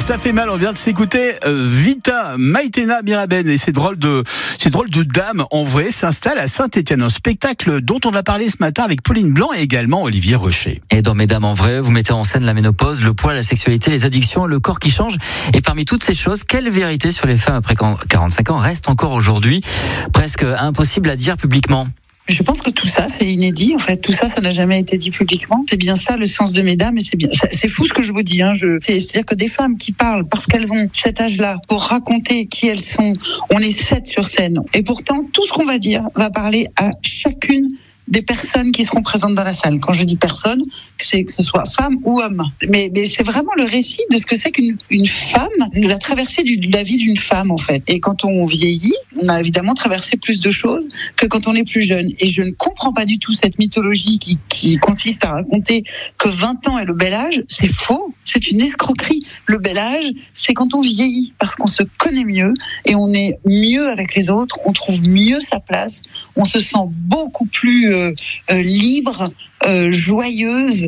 Ça fait mal, on vient de s'écouter Vita Maïtena Miraben et ces drôles de dames en vrai s'installent à Saint-Étienne, un spectacle dont on a parlé ce matin avec Pauline Blanc et également Olivier Rocher. Et dans Mesdames en vrai, vous mettez en scène la ménopause, le poids, la sexualité, les addictions, le corps qui change. Et parmi toutes ces choses, quelle vérité sur les femmes après 45 ans reste encore aujourd'hui presque impossible à dire publiquement? Je pense que tout ça, c'est inédit. En fait, tout ça, ça n'a jamais été dit publiquement. C'est bien ça, le sens de Mesdames, et c'est bien. C'est fou ce que je vous dis. C'est-à-dire que des femmes qui parlent parce qu'elles ont cet âge-là pour raconter qui elles sont. On est 7 sur scène, et pourtant tout ce qu'on va dire va parler à chacune des personnes qui seront présentes dans la salle. Quand je dis personne, c'est que ce soit femme ou homme. Mais c'est vraiment le récit de ce que c'est qu'une femme, la traversée de la vie d'une femme, en fait. Et quand on vieillit, on a évidemment traversé plus de choses que quand on est plus jeune. Et je ne comprends pas du tout cette mythologie qui consiste à raconter que 20 ans est le bel âge. C'est faux. C'est une escroquerie. Le bel âge, c'est quand on vieillit, parce qu'on se connaît mieux et on est mieux avec les autres, on trouve mieux sa place, on se sent beaucoup plus libre, joyeuse,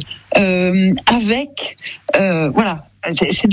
avec voilà. C'est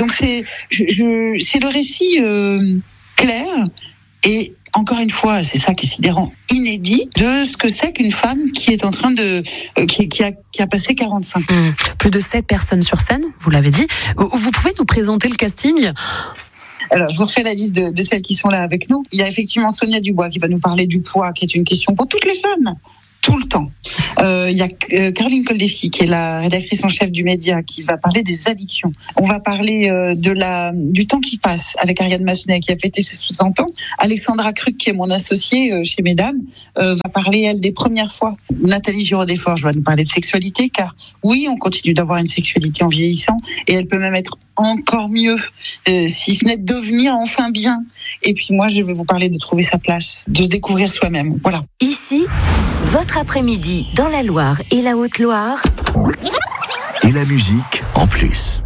le récit clair et encore une fois, c'est ça qui est sidérant, inédit de ce que c'est qu'une femme qui est en train de qui a passé 45 ans. Plus de 7 personnes sur scène, vous l'avez dit. Vous pouvez nous présenter le casting ? Alors, je vous refais la liste de celles qui sont là avec nous. Il y a effectivement Sonia Dubois qui va nous parler du poids, qui est une question pour toutes les femmes, tout le temps. Il y a Caroline Coldefi, qui est la rédactrice en chef du Média, qui va parler des addictions. On va parler du temps qui passe avec Ariane Massenet, qui a fêté ses 60 ans. Alexandra Cruc, qui est mon associée chez Mesdames, va parler, elle, des premières fois. Nathalie Giraud-Desforges va nous parler de sexualité, car oui, on continue d'avoir une sexualité en vieillissant, et elle peut même être encore mieux, si ce n'est de devenir enfin bien. Et puis moi, je vais vous parler de trouver sa place, de se découvrir soi-même. Voilà. Ici, votre après-midi dans la Loire et la Haute-Loire. Et la musique en plus.